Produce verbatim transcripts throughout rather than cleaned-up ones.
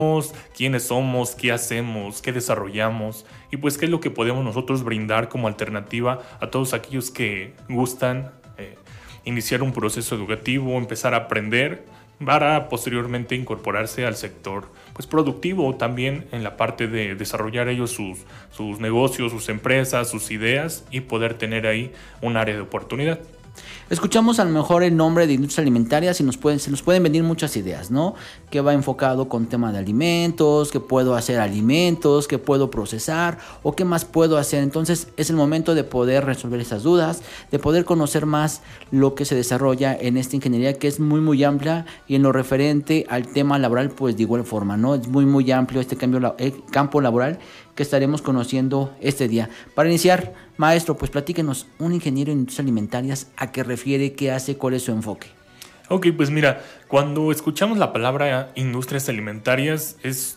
quiénes somos, qué hacemos, qué desarrollamos y pues qué es lo que podemos nosotros brindar como alternativa a todos aquellos que gustan eh, iniciar un proceso educativo, empezar a aprender para posteriormente incorporarse al sector pues productivo, también en la parte de desarrollar ellos sus, sus negocios, sus empresas, sus ideas y poder tener ahí un área de oportunidad. Escuchamos a lo mejor el nombre de industria alimentaria y nos pueden, se nos pueden venir muchas ideas, ¿no? Que va enfocado con tema de alimentos, que puedo hacer alimentos, que puedo procesar o qué más puedo hacer. Entonces es el momento de poder resolver esas dudas, de poder conocer más lo que se desarrolla en esta ingeniería, que es muy muy amplia, y en lo referente al tema laboral pues de igual forma, ¿no? Es muy muy amplio este cambio, el campo laboral que estaremos conociendo este día. Para iniciar, maestro, pues platíquenos, un ingeniero en industrias alimentarias, ¿a qué refiere, qué hace, cuál es su enfoque? Ok, pues mira, cuando escuchamos la palabra industrias alimentarias es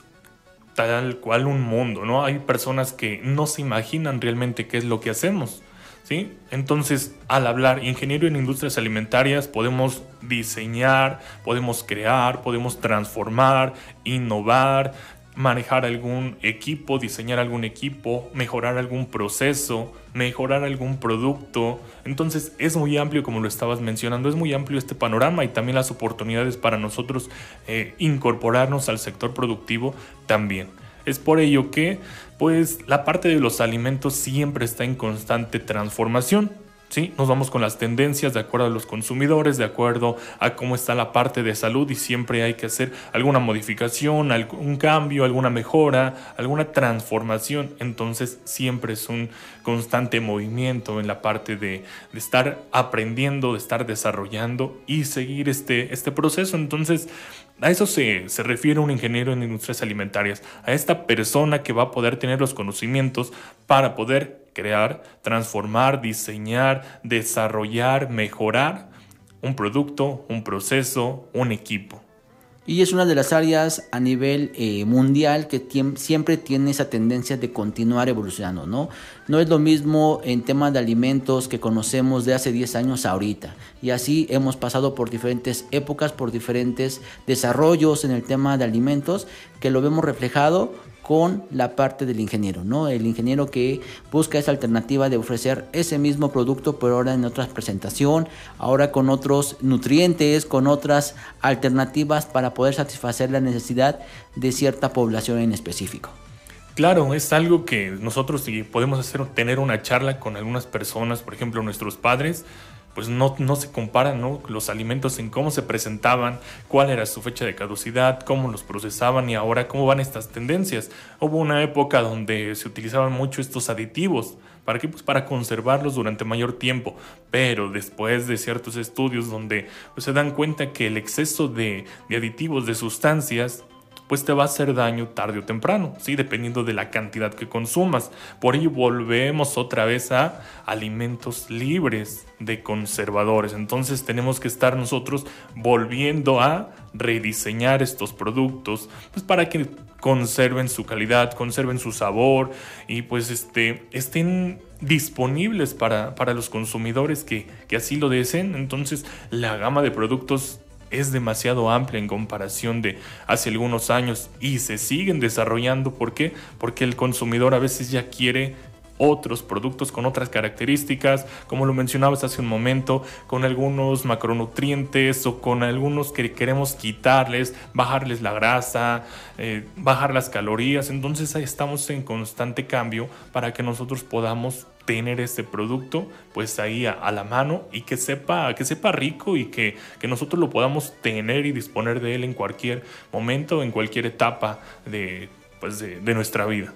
tal cual un mundo, ¿no? Hay personas que no se imaginan realmente qué es lo que hacemos, ¿sí? Entonces, al hablar ingeniero en industrias alimentarias, podemos diseñar, podemos crear, podemos transformar, innovar, manejar algún equipo, diseñar algún equipo, mejorar algún proceso, mejorar algún producto. Entonces es muy amplio, como lo estabas mencionando, es muy amplio este panorama y también las oportunidades para nosotros eh, incorporarnos al sector productivo también. Es por ello que pues la parte de los alimentos siempre está en constante transformación. ¿Sí? Nos vamos con las tendencias de acuerdo a los consumidores, de acuerdo a cómo está la parte de salud y siempre hay que hacer alguna modificación, algún cambio, alguna mejora, alguna transformación. Entonces siempre es un constante movimiento en la parte de, de estar aprendiendo, de estar desarrollando y seguir este, este proceso. Entonces a eso se, se refiere un ingeniero en industrias alimentarias, a esta persona que va a poder tener los conocimientos para poder crear, transformar, diseñar, desarrollar, mejorar un producto, un proceso, un equipo. Y es una de las áreas a nivel eh, mundial que tiem- siempre tiene esa tendencia de continuar evolucionando, ¿no? No es lo mismo en temas de alimentos que conocemos de hace diez años a ahorita. Y así hemos pasado por diferentes épocas, por diferentes desarrollos en el tema de alimentos, que lo vemos reflejado con la parte del ingeniero, ¿no? El ingeniero que busca esa alternativa de ofrecer ese mismo producto, pero ahora en otra presentación, ahora con otros nutrientes, con otras alternativas para poder satisfacer la necesidad de cierta población en específico. Claro, es algo que nosotros si podemos hacer, tener una charla con algunas personas, por ejemplo nuestros padres, pues no, no se comparan, ¿no? Los alimentos en cómo se presentaban, cuál era su fecha de caducidad, cómo los procesaban y ahora cómo van estas tendencias. Hubo una época donde se utilizaban mucho estos aditivos. ¿Para qué? Pues para conservarlos durante mayor tiempo. Pero después de ciertos estudios donde pues, se dan cuenta que el exceso de, de aditivos, de sustancias, pues te va a hacer daño tarde o temprano, ¿sí? Dependiendo de la cantidad que consumas. Por ello volvemos otra vez a alimentos libres de conservadores. Entonces tenemos que estar nosotros volviendo a rediseñar estos productos, pues para que conserven su calidad, conserven su sabor y pues este, estén disponibles para, para los consumidores que, que así lo deseen. Entonces la gama de productos es demasiado amplia en comparación de hace algunos años y se siguen desarrollando. ¿Por qué? Porque el consumidor a veces ya quiere otros productos con otras características, como lo mencionabas hace un momento, con algunos macronutrientes o con algunos que queremos quitarles, bajarles la grasa, eh, bajar las calorías. Entonces ahí estamos en constante cambio para que nosotros podamos tener este producto pues ahí a, a la mano y que sepa, que sepa rico y que, que nosotros lo podamos tener y disponer de él en cualquier momento, en cualquier etapa de, pues de, de nuestra vida.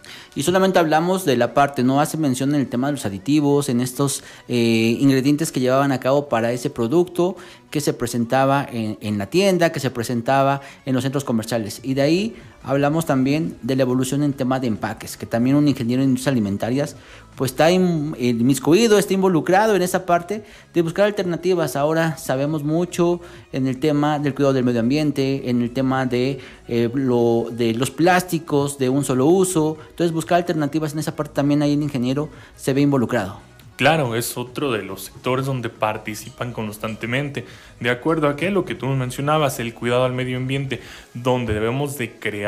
Y solamente hablamos de la parte, no hace mención en el tema de los aditivos, en estos eh, ingredientes que llevaban a cabo para ese producto que se presentaba en, en la tienda, que se presentaba en los centros comerciales. Y de ahí hablamos también de la evolución en tema de empaques, que también un ingeniero en industrias alimentarias pues está inmiscuido, está involucrado en esa parte de buscar alternativas. Ahora sabemos mucho en el tema del cuidado del medio ambiente, en el tema de, eh, lo, de los plásticos de un solo uso. Entonces buscar alternativas en esa parte también ahí el ingeniero se ve involucrado. Claro, es otro de los sectores donde participan constantemente. De acuerdo a que lo que tú mencionabas, el cuidado al medio ambiente, donde debemos de crear